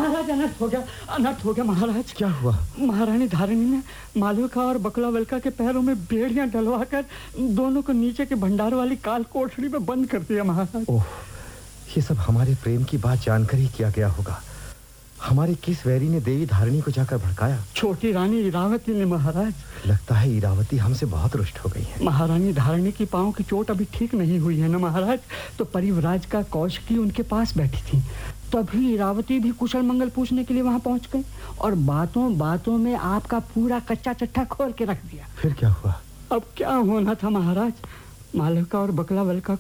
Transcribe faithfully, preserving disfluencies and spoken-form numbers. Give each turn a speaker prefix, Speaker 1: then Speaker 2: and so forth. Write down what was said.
Speaker 1: महाराज अनर्थ हो गया, अनर्थ हो गया महाराज।
Speaker 2: क्या हुआ?
Speaker 1: महारानी धारिणी ने मालविका और बकला वल्का के पैरों में बेड़ियां डलवाकर दोनों को नीचे के भंडार वाली काल कोठरी में बंद कर दिया महाराज।
Speaker 2: ओह, ये सब हमारे प्रेम की बात जानकर ही किया गया होगा। हमारे किस वैरी ने देवी धारिणी को जाकर भड़काया?
Speaker 1: छोटी रानी इरावती ने महाराज।
Speaker 2: लगता है इरावती हमसे बहुत रुष्ट हो गई है।
Speaker 1: महारानी धारिणी की पांव की चोट अभी ठीक नहीं हुई है ना महाराज, तो परिव्राज का कौशिकी उनके पास बैठी थी। तभी इरावती भी कुशल मंगल पूछने के लिए वहां पहुंच गई और बातों बातों में आपका पूरा कच्चा चट्टा खोल के रख दिया।
Speaker 2: फिर क्या हुआ?
Speaker 1: अब क्या होना था महाराज, मालविका और बकला वल्का